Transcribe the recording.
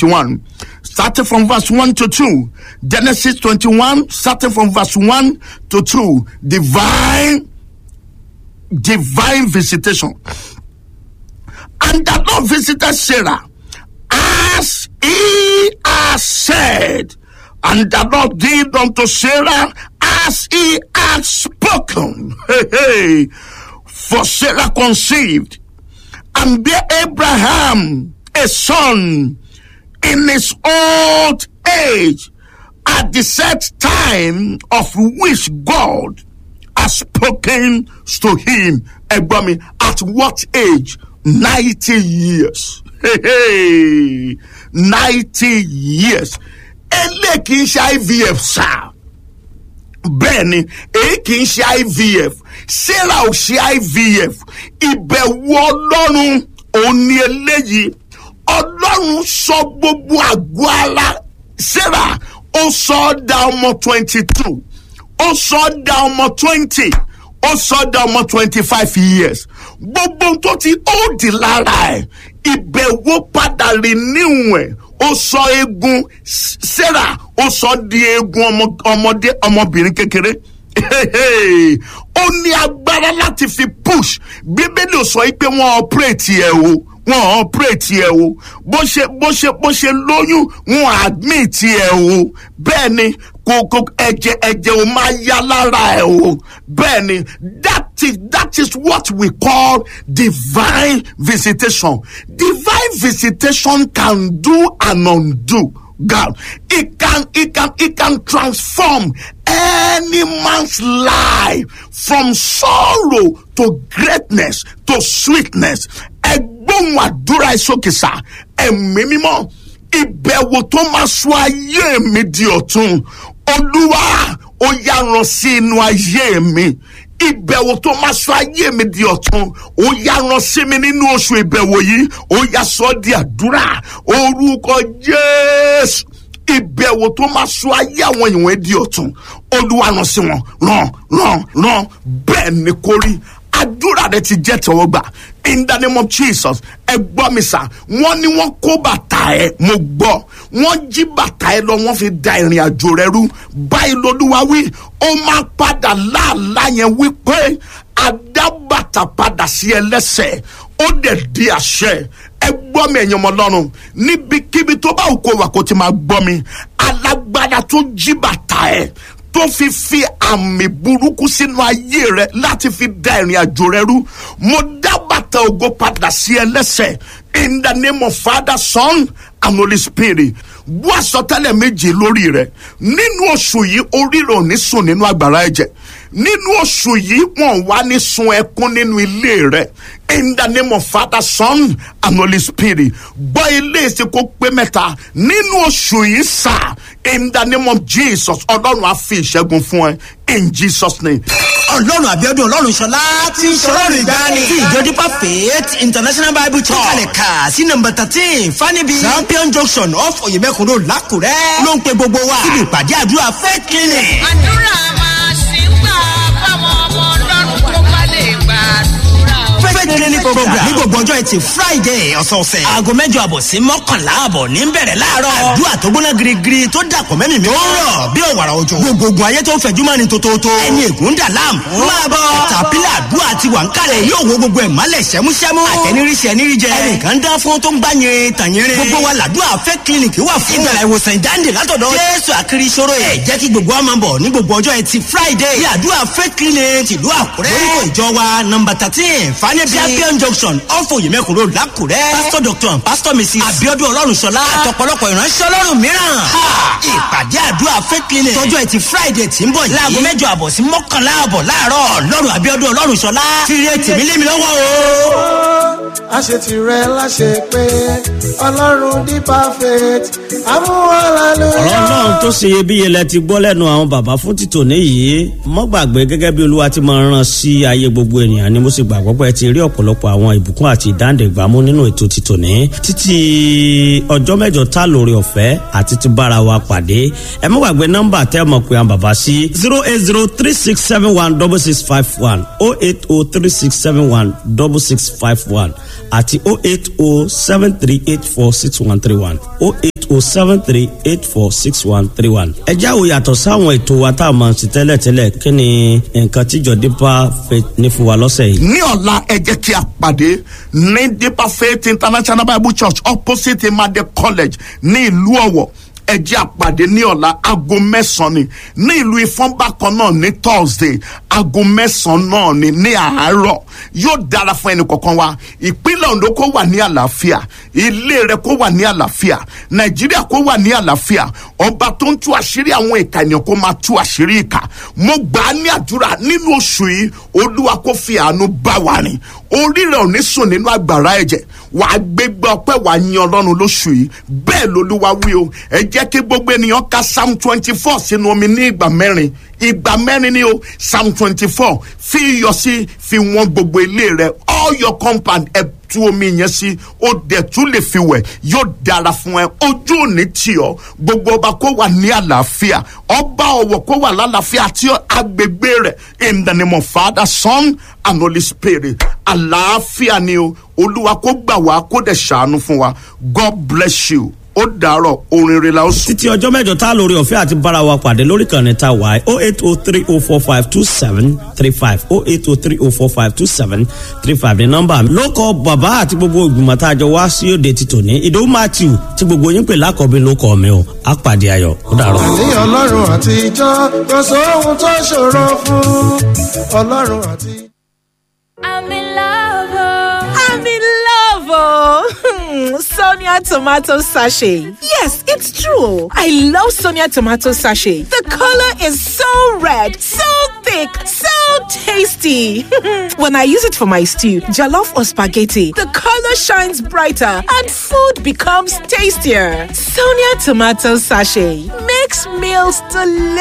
21, starting from verse 1 to 2. Genesis 21, starting from verse 1 to 2. Divine visitation. And the Lord visited Sarah as he has said. And the Lord did unto Sarah as he had spoken. For Sarah conceived and bare Abraham a son in his old age, at the set time of which God has spoken to him. At what age? 90 years. 90 years. Ele kì í ṣe IVF sá. Bẹ́ẹ̀ni, èyí kì í ṣe IVF. Sarah ò ṣe IVF. Ìbẹ̀wò Ọlọ́run òun ni eléyìí. Ọlọ́run sọ gbogbo àgọ́ ara. Sarah ó sọ ọ́ dá ọmọ 22. Ó sọ ọ́ dá ọmọ 20. Ó sọ ọ́ dá ọmọ 25 years. Gbogbo tó ti ó di lára ẹ̀. Ìbẹ̀wò padà renew ẹ̀. Ó sọ eegun Sarah ó sọ di eegun ọmọbìnrin kékeré. Ó ní agbára láti fi push. Bíbélì ò sọ pé wọ́n operate ẹ̀ o. Wọ́n operate ẹ̀ o. Bó ṣe lóyún wọ́n admit ẹ̀ o. Bẹ́ẹ̀ ni kò ẹ̀jẹ̀ ò máa yá lára ẹ̀ o. Bẹ́ẹ̀ ni that is what we call divine visitation. Divine visitation can do and undo. God, it can transform any man's life from sorrow to greatness to sweetness. Ẹgbọ́n àdúrà ìsókèsà ẹ̀mí mímọ́ ìbẹ̀wò tó máa sọ ayé mi di ọ̀tun. Olúwa ó yá rán sí inú ayé mi. Ìbẹ̀wò tó máa sọ ayé mi di ọ̀tun. Ó yá rán sí mi nínú oṣù ìbẹ̀wò yìí. Ó yá sọ di àdúrà. Orúkọ Jésù. Ìbẹ̀wò tó máa sọ ayé àwọn ìwọ̀n di ọ̀tun. Olúwa rán sí wọn. Rán. Bẹ́ẹ̀ ni kó rí. Àdúrà rẹ ti jẹ́ tẹ́wọ́gbà. In the name of Jesus. Ẹ gbọ́ mi sà. Wọ́n ní wọ́n kó bàtà ẹ. Mo gbọ́. Wọ́n jí bàtà ẹ lọ. Wọ́n fi da ìrìn àjò rẹ rú. Báyìí l'Olúwa wí. Ó máa padà láàlá yẹn wípé àdábàtà padà sí ẹlẹ́sẹ̀. Ó dẹ̀ di àṣẹ. Ẹ gbọ́ mi ẹ̀yin ọmọ Ọlọ́run. Níbikíbi tó bá òkò wà kó ti máa gbọ́ mi. Alágbádá tó jí bàtà ẹ. Tó fi àmì burúkú sínú ayé rẹ láti fi da ìrìn àjò rẹ rú. Mo dá bàtà ògo padà sí ẹlẹ́sẹ̀. In the name of Father, Son, and Holy Spirit. Bú àsọtẹ́lẹ̀ méjì lórí rẹ. Nínú oṣù yìí orí rẹ ò ní sùn nínú àgbàrá ẹ̀jẹ̀. Nínú oṣù yìí wọ́n wá ní sun ẹkún nínú ilé rẹ. In the name of Father, Son, and Holy Spirit. Gbọ́ ilé ìsìnkú pé mẹ́ta. Nínú oṣù yìí sà. In the name of Jesus. Ọlọ́run á fi ìṣẹ́gun fún ẹ. In Jesus' name. Ọlọ́run Abíọ́dún Ọlọ́run Ṣọlá tí ń ṣọlọ́run ìgbàanì. Tí ìjọ Deeper Faith International Bible Church. Kalẹ̀ kà sí nọ́mbà 13 Fanibi Champion Junction off Oyemekun Road Lákùrẹ́. Ló ń pe gbogbo wa. Síbi ìpàdé àdúrà Faith Clinic. Àdúrà máa ṣì ń gbà fáwọn ọmọ Ọlọ́run tó bá lè gbàdúrà. Faith Clinic program ní gbogbo ọjọ́ Ẹtì Friday ọ̀sọ̀ọ̀sẹ̀. Aago 8 àbọ̀ sí 11 àbọ̀ ní bẹ̀rẹ̀ láàárọ̀. Àdúrà tó gbóná girigiri tó dàpọ̀ mẹ́mìí mi. Ó rọ̀ bí òwàrà òjò. Gbogbo ayé tó fẹ̀jú mọ́ni tótótó. Ẹni ègún dà láàmú. Máa bọ̀. Tàpílà àdúrà ti wà ń kalẹ̀. Yóò wo gbogbo ẹ̀ mọ́lẹ̀ ṣẹ́múṣẹ́mú. Àtẹniríṣẹ́ ẹniríjẹ. Ẹnìkan dá fún tó ń gbá yẹn tàyẹrẹ. Gbogbo wa làdúrà Faith Clinic wà fún. Ìgbàlà ìwòsàn ìdáǹdè látọ̀dọ̀ Jésù àkiri ìṣòro ẹ̀. Jẹ́ kí gbogbo wa máa bọ̀ ní gbogbo ọjọ́ Ẹtì Friday. Ní àdúrà Faith Clinic tìlú Àkúrẹ́. Lórúkọ ìjọ wa nọ́mbà 13 Fanibi Champion Junction off Oyemekun Road Lákùrẹ́. Pastor Dr. and Pastor Mrs. Abíọ́dún Ọlọ́run Ṣọlá. Àtọ̀pọ̀lọpọ̀ ìránṣẹ́ Ọlọ́run mìíràn. Ìpàdé àdúrà Faith Clinic tọjọ́ Ẹtì Friday tí ń bọ̀ yìí. Láago 8 àbọ̀ sí 11 àbọ̀ láàárọ̀. Ọlọ́run Abíọ́dún Ọlọ́run Ṣọlá. Fíre tèmi lémi lọ́wọ́ o. A ṣe tirẹ̀ láṣẹ pé Ọlọ́run Deeper Faith amúhàlálùyọ. Ọ̀rọ̀ náà tó ṣe iyebíye lẹ ti gbọ́ lẹ́nu àwọn bàbá fún títòní yìí. Mọ́ gbàgbé gẹ́gẹ́ bí Olúwa ti máa rán sí ayé gbogbo ènìyàn ni mo sì gbàgbọ́ pé ẹ ti rí ọ̀pọ̀lọpọ̀ àwọn ìbùkún àti ìdáǹdè gbámú nínú ètò títòní. Títí ọjọ́ mẹ́jọ tá lórí ọ̀fẹ́ àti ti bára wa pàdé. Ẹ mọ́ gbàgbé nọ́mbà tẹ́ mọ̀ pé àwọn bàbá sí 08036716651 08036716651 àti 08073846131 08073846131. ẹ jáwó yàtọ̀ sáwọn ètò wa tá a mọ̀ sí tẹ́lẹ̀tẹ́lẹ̀ kí ni nǹkan tíjọ Deeper Faith ní fún wa lọ́sẹ̀ yìí. ní ọ̀la ẹ jẹ́ kí a pàdé ní Deeper Faith International Bible Church opposite Emade College ní ìlú Ọ̀wọ̀. ẹ jẹ́ àpàdé ní ọ̀la aago 9 ni ní ìlú Ifọ̀n bákan náà ní Thursday aago 9 náà ni ní àárọ̀. yóò dára fún ẹnì kọ̀ọ̀kan wa. ìpínlẹ̀ Ondo kó wà ní àlàáfíà, ilé rẹ kó wà ní àlàáfíà, Nàìjíríà kó wà ní àlàáfíà. ọba tó ń tú àṣírí àwọn ìkà ènìyàn kó máa tú àṣírí ìkà. mo gbà á ní àdúrà nínú oṣù yìí Olúwa kó fi àánú bá wa rìn. orí rẹ ò ní sùn nínú àgbàrá ẹ̀jẹ̀. wàá gbégbá ọpẹ́ wàá yin Ọlọ́run lóṣù yìí. bẹ́ẹ̀ lolúwa wí o. ẹ jẹ́ kí gbogbo ènìyàn ka Psalm 24 sínú omi ní ìgbà mẹ́rin ni o. Psalm 24 fi iyọ̀ sí, fi wọ́n gbogbo ilé rẹ, all your compound ẹ tú omi yẹn sí, ó dẹ̀ tún lè fi wẹ̀. yóò dára fún ẹ, ojú ò ní tì ọ́. gbogbo ọba kó wà ní àlàáfíà, ọba Ọ̀wọ̀ kó wà lálàáfíà àti agbègbè rẹ̀. In the name of Father, Son and Holy Spirit. àlàáfíà ni o. Olúwa kó gbà wá kó dẹ̀ ṣàánú fún wa. God bless you. ó dàárọ̀ orin rẹ̀ la ó sùn. títí ọjọ́ mẹ́jọ tá a lórí ọ̀fẹ́ àti bára wa pàdé lórí ìkànnì ta wáyé 08030452735 08030452735 ní nọ́mbà mi. lóko bàbá àti gbogbo ìgbìmọ̀ tá a jọ wá sí òde ti tòní Ìdòwú Matthew tí gbogbo yín pè lákọ̀ọ́bí lóko mi o á pàdé ayọ̀ ó dàárọ̀. àní Ọlọ́run àtijọ́ kò sóhun tó ṣòro fún Ọlọ́run àtijọ́. I'm in love. I'm in love. Sonia tomato sachet. Yes, it's true. I love Sonia tomato sachet. The color is so red, so thick, so tasty. When I use it for my stew, jollof or spaghetti, the color shines brighter and food becomes tastier. Sonia tomato sachet makes meals delicious.